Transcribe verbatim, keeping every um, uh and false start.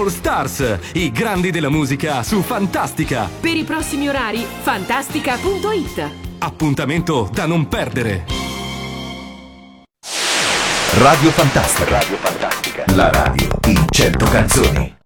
All Stars, i grandi della musica su Fantastica. Per i prossimi orari, fantastica punto it. Appuntamento da non perdere. Radio Fantastica. Radio Fantastica. La radio in cento canzoni.